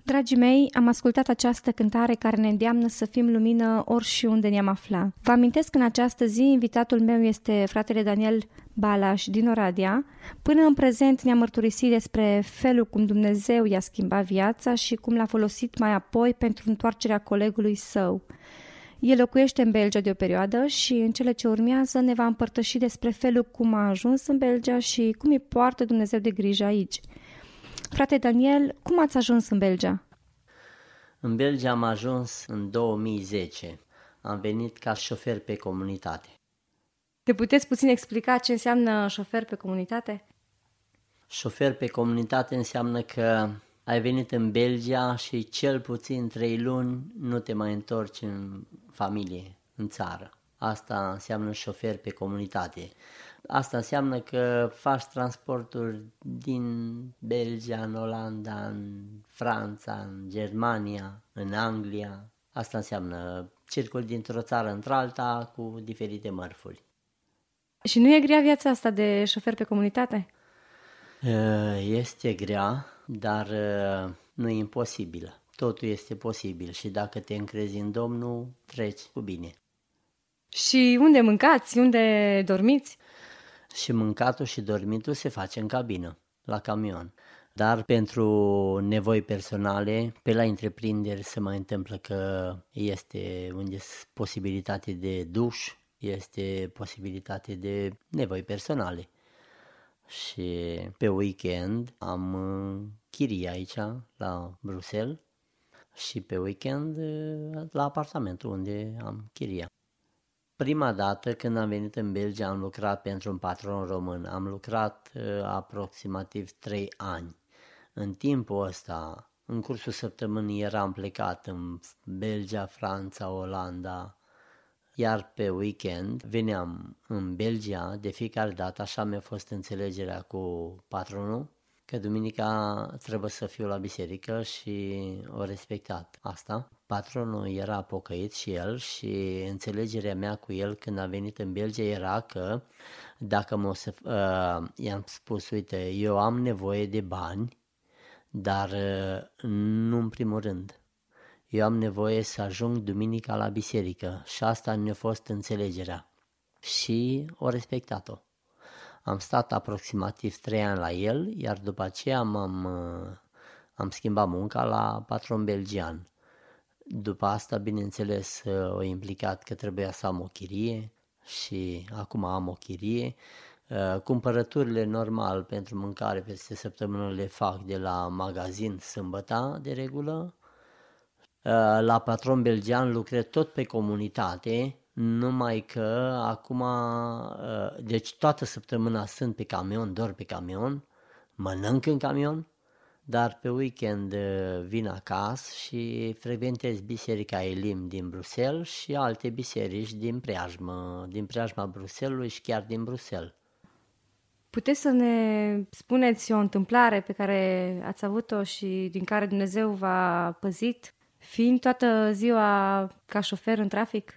Dragii mei, am ascultat această cântare care ne îndeamnă să fim lumină ori și unde ne-am afla. Vă amintesc că în această zi invitatul meu este fratele Daniel Balaș din Oradea. Până în prezent ne-a mărturisit despre felul cum Dumnezeu i-a schimbat viața și cum l-a folosit mai apoi pentru întoarcerea colegului său. El locuiește în Belgia de o perioadă și în cele ce urmează ne va împărtăși despre felul cum a ajuns în Belgia și cum îi poartă Dumnezeu de grijă aici. Frate Daniel, cum ați ajuns în Belgia? În Belgia am ajuns în 2010. Am venit ca șofer pe comunitate. Te puteți puțin explica ce înseamnă șofer pe comunitate? Șofer pe comunitate înseamnă că ai venit în Belgia și cel puțin 3 luni nu te mai întorci în familie, în țară. Asta înseamnă șofer pe comunitate. Asta înseamnă că faci transporturi din Belgia, în Olanda, în Franța, în Germania, în Anglia. Asta înseamnă circul dintr-o țară într-alta cu diferite mărfuri. Și nu e grea viața asta de șofer pe comunitate? Este grea, dar nu e imposibilă. Totul este posibil și dacă te încrezi în Domnul, treci cu bine. Și unde mâncați? Unde dormiți? Și mâncatul și dormitul se face în cabină, la camion. Dar pentru nevoi personale, pe la întreprinderi se mai întâmplă că este unde posibilitate de duș, este posibilitate de nevoi personale. Și pe weekend am chirie aici, la Bruxelles, și pe weekend la apartamentul unde am chiria. Prima dată când am venit în Belgia am lucrat pentru un patron român. Am lucrat aproximativ 3 ani. În timpul ăsta, în cursul săptămânii eram plecat în Belgia, Franța, Olanda, iar pe weekend veneam în Belgia. De fiecare dată așa mi-a fost înțelegerea cu patronul, că duminica trebuie să fiu la biserică și o respectat asta. Patronul era pocăit și el și înțelegerea mea cu el când a venit în Belgia era că dacă i-am spus, uite, eu am nevoie de bani, dar nu în primul rând. Eu am nevoie să ajung duminica la biserică și asta ne-a fost înțelegerea și o respectat-o. Am stat aproximativ 3 ani la el, iar după aceea am schimbat munca la patron belgian. După asta, bineînțeles, o implicat că trebuia să am o chirie și acum am o chirie. Cumpărăturile normal pentru mâncare peste săptămână le fac de la magazin sâmbăta de regulă. La patron belgian lucrez tot pe comunitate, numai că acum, deci toată săptămâna sunt pe camion, dorm pe camion, mănânc în camion, dar pe weekend vin acasă și frecventez Biserica Elim din Bruxelles și alte biserici din preajma Bruxellesului și chiar din Bruxelles. Puteți să ne spuneți o întâmplare pe care ați avut-o și din care Dumnezeu v-a păzit, fiind toată ziua ca șofer în trafic?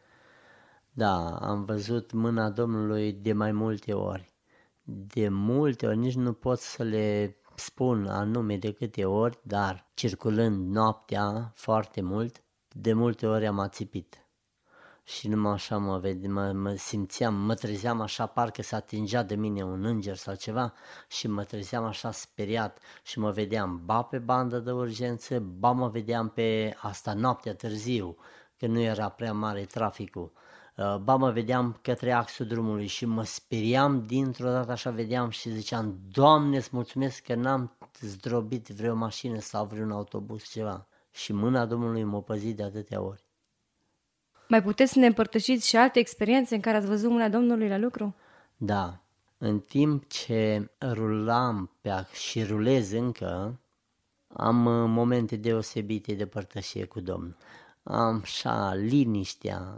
Da, am văzut mâna Domnului de mai multe ori. De multe ori, nici nu pot să le spun anume de câte ori, dar circulând noaptea foarte mult, de multe ori am ațipit. Și numai așa mă simțeam, mă trezeam așa, parcă se atingea de mine un înger sau ceva și mă trezeam așa speriat și mă vedeam ba pe bandă de urgență, ba mă vedeam pe asta noaptea târziu, că nu era prea mare traficul. Ba mă vedeam către axul drumului și mă speriam dintr-o dată, așa vedeam și ziceam, Doamne, îți mulțumesc că n-am zdrobit vreo mașină sau vreun autobuz, ceva. Și mâna Domnului m-a păzit de atâtea ori. Mai puteți să ne împărtășiți și alte experiențe în care ați văzut mâna Domnului la lucru? Da, în timp ce rulam și rulez încă, am momente deosebite de părtășie cu Domnul. Am așa liniștea,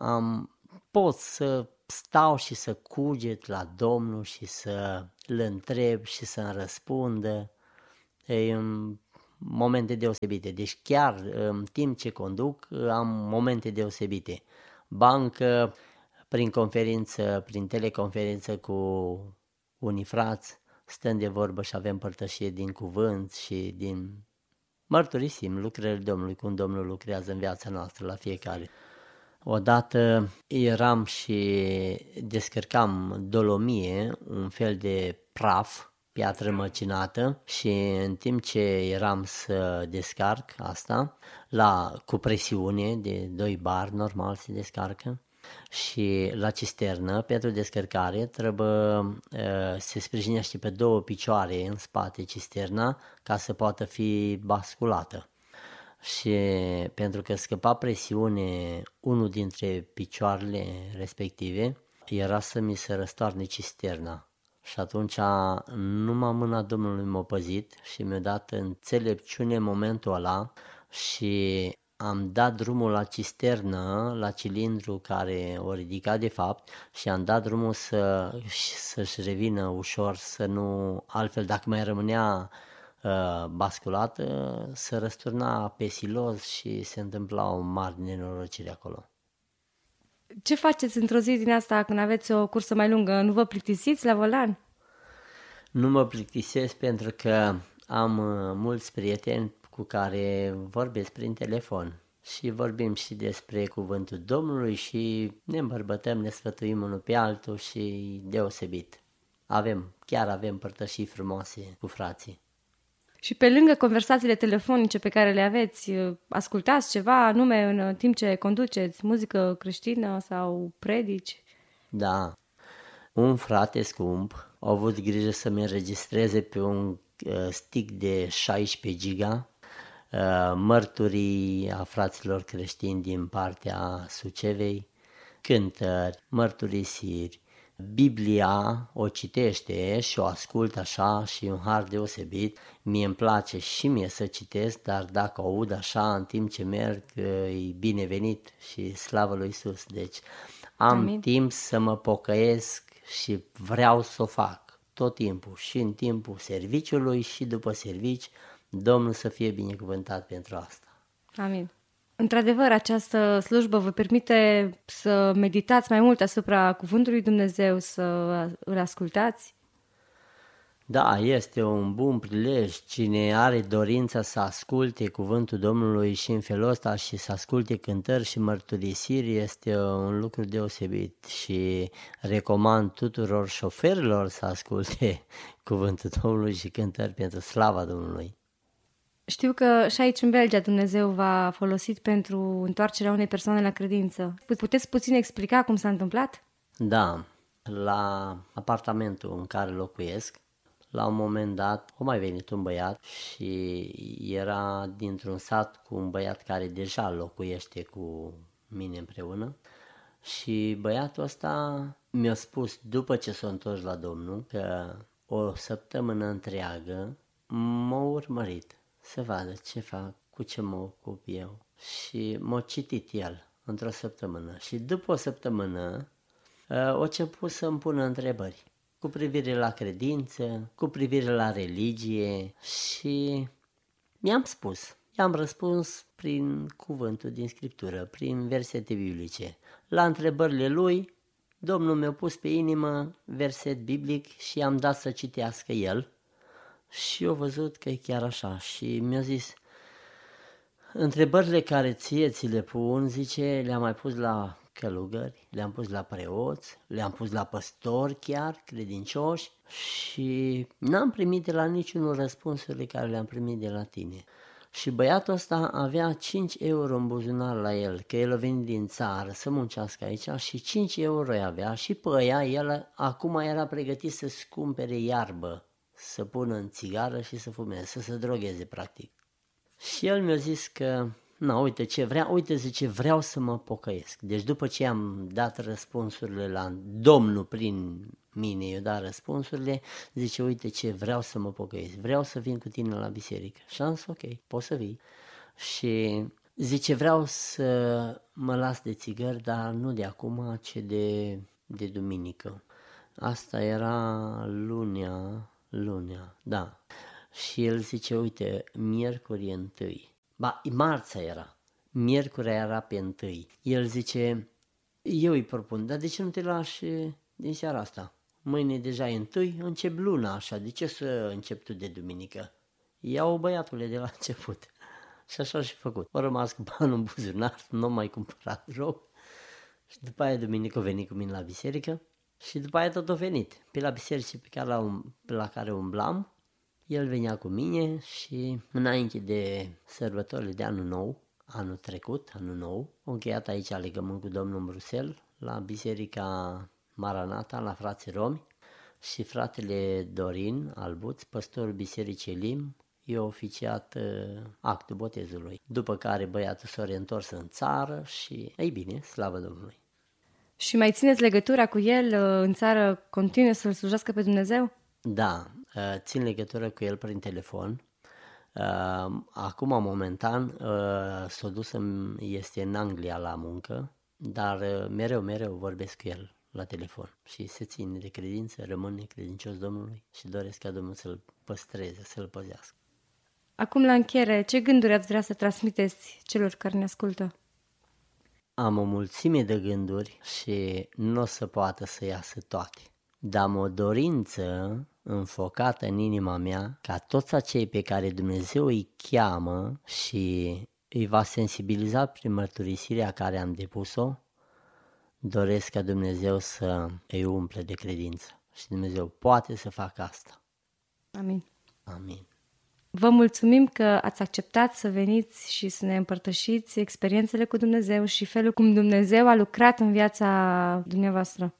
pot să stau și să cuget la Domnul și să-L întreb și să-mi răspundă. E momente deosebite, deci chiar în timp ce conduc am momente deosebite. Bancă, prin conferință, prin teleconferință cu unii frați, stăm de vorbă și avem părtășie din cuvânt și din mărturisim lucrările Domnului, cum Domnul lucrează în viața noastră la fiecare. Odată eram și descărcam dolomie, un fel de praf, piatră măcinată, și în timp ce eram să descarc asta, cu presiune de 2 bar, normal se descarcă, și la cisternă, pentru descărcare, trebuie se sprijinește pe 2 picioare în spate cisterna ca să poată fi basculată. Și pentru că scăpa presiune unul dintre picioarele respective, era să mi se răstoarne cisterna. Și atunci numai mâna Domnului m-a păzit și mi-a dat înțelepciune în momentul ăla și am dat drumul la cisternă, la cilindru care o ridica de fapt, și am dat drumul să-și revină ușor, să nu, altfel dacă mai rămânea basculată, se răsturna pe siloz și se întâmpla o mare nenorocire acolo. Ce faceți într-o zi din asta când aveți o cursă mai lungă? Nu vă plictisiți la volan? Nu mă plictisesc pentru că am mulți prieteni cu care vorbesc prin telefon și vorbim și despre cuvântul Domnului și ne îmbărbătăm, ne sfătuim unul pe altul și deosebit. Chiar avem părtășii frumoase cu frații. Și pe lângă conversațiile telefonice pe care le aveți, ascultați ceva anume în timp ce conduceți, muzică creștină sau predici? Da, un frate scump a avut grijă să-mi înregistreze pe un stick de 16 giga mărturii a fraților creștini din partea Sucevei, cântări, mărturisiri. Biblia o citește și o ascult așa și un har deosebit. Mie îmi place și mie să citesc, dar dacă o aud așa în timp ce merg, e binevenit și slavă lui Iisus. Deci am timp să mă pocăiesc și vreau să o fac tot timpul, și în timpul serviciului și după servici. Domnul să fie binecuvântat pentru asta. Amin. Într-adevăr, această slujbă vă permite să meditați mai mult asupra cuvântului Dumnezeu, să îl ascultați? Da, este un bun prilej. Cine are dorința să asculte cuvântul Domnului și în felul ăsta și să asculte cântări și mărturisiri, este un lucru deosebit și recomand tuturor șoferilor să asculte cuvântul Domnului și cântări pentru slava Domnului. Știu că și aici în Belgia Dumnezeu v-a folosit pentru întoarcerea unei persoane la credință. Puteți puțin explica cum s-a întâmplat? Da, la apartamentul în care locuiesc, la un moment dat a mai venit un băiat și era dintr-un sat cu un băiat care deja locuiește cu mine împreună, și băiatul ăsta mi-a spus după ce s-a întors la Domnul că o săptămână întreagă m-a urmărit să vadă ce fac, cu ce mă ocup eu, și m-a citit el într-o săptămână și după o săptămână a început să-mi pună întrebări cu privire la credință, cu privire la religie și i-am răspuns prin cuvântul din Scriptură, prin versete biblice. La întrebările lui, Domnul mi-a pus pe inimă verset biblic și i-am dat să citească el și eu văzut că e chiar așa și mi-a zis: întrebările care ți le pun, zice, le-am mai pus la călugări, le-am pus la preoți, le-am pus la păstori chiar, credincioși, și n-am primit de la niciunul răspunsurile care le-am primit de la tine. Și băiatul ăsta avea 5 euro în buzunar la el, că el a venit din țară să muncească aici și 5 euro îi avea și pe aia el acum era pregătit să-și cumpere iarbă, să pună în țigară și să fumeze, să se drogheze practic. Și el mi-a zis că, zice, vreau să mă pocăiesc. Deci după ce am dat răspunsurile la Domnul prin mine, i-a dat răspunsurile, zice, uite ce, vreau să mă pocăiesc, vreau să vin cu tine la biserică. Și am zis, ok, poți să vii. Și zice, vreau să mă las de țigări, dar nu de acum, ci de duminică. Asta era lunea, da. Și el zice, uite, miercuri e 1. Marțea era. Miercurea era pe 1. El zice, eu îi propun, dar de ce nu te lași din seara asta? Mâine deja e 1, încep luna așa, de ce să încep tu de duminică? Iau băiatule de la început. Și așa și făcut. Au rămas cu banul în buzunar, nu am mai cumpărat rob. Și după aia duminică a venit cu mine la biserică și după aia tot a venit. Pe la biserică pe la care umblam, el venea cu mine și înainte de sărbătorile de anul nou, anul trecut, anul nou, am încheiat aici legământ cu Domnul în Bruxelles, la biserica Maranata, la frații romi, și fratele Dorin Albuț, păstorul bisericii Elim, i-a oficiat actul botezului. După care băiatul s-a reîntors în țară și, ei bine, slavă Domnului. Și mai țineți legătura cu el în țară, continue să-L slujească pe Dumnezeu? Da, țin legătură cu el prin telefon. Acum, momentan, s-a dus, este în Anglia la muncă, dar mereu vorbesc cu el la telefon și se ține de credință, rămâne credincios Domnului și doresc ca Domnul să-l păstreze, să-l păzească. Acum, la încheiere, ce gânduri ați vrea să transmiteți celor care ne ascultă? Am o mulțime de gânduri și nu o să poată să iasă toate, dar am o dorință înfocată în inima mea ca toți acei pe care Dumnezeu îi cheamă și îi va sensibiliza prin mărturisirea care am depus-o, doresc ca Dumnezeu să îi umple de credință și Dumnezeu poate să facă asta. Amin. Amin. Vă mulțumim că ați acceptat să veniți și să ne împărtășiți experiențele cu Dumnezeu și felul cum Dumnezeu a lucrat în viața dumneavoastră.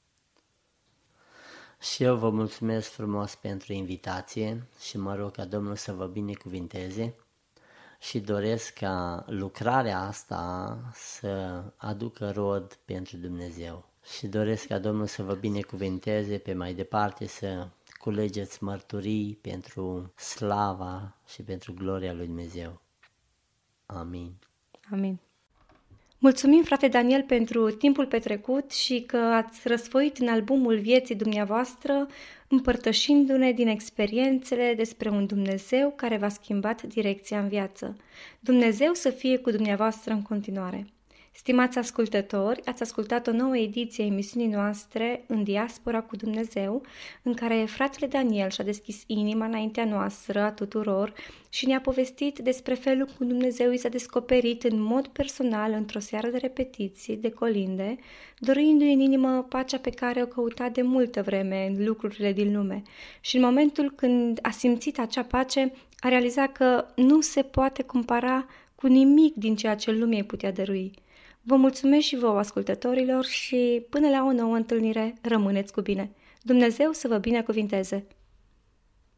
Și eu vă mulțumesc frumos pentru invitație și mă rog ca Domnul să vă binecuvinteze și doresc ca lucrarea asta să aducă rod pentru Dumnezeu. Și doresc ca Domnul să vă binecuvinteze pe mai departe, să culegeți mărturii pentru slava și pentru gloria lui Dumnezeu. Amin. Amin. Mulțumim, frate Daniel, pentru timpul petrecut și că ați răsfoit în albumul vieții dumneavoastră, împărtășindu-ne din experiențele despre un Dumnezeu care v-a schimbat direcția în viață. Dumnezeu să fie cu dumneavoastră în continuare. Stimați ascultători, ați ascultat o nouă ediție a emisiunii noastre În diaspora cu Dumnezeu, în care fratele Daniel și-a deschis inima înaintea noastră a tuturor și ne-a povestit despre felul cum Dumnezeu i s-a descoperit în mod personal într-o seară de repetiții, de colinde, dorindu-i în inimă pacea pe care o căuta de multă vreme în lucrurile din lume. Și în momentul când a simțit acea pace, a realizat că nu se poate compara cu nimic din ceea ce lumea îi putea dărui. Vă mulțumesc și vouă, ascultătorilor, și până la o nouă întâlnire, rămâneți cu bine. Dumnezeu să vă binecuvinteze!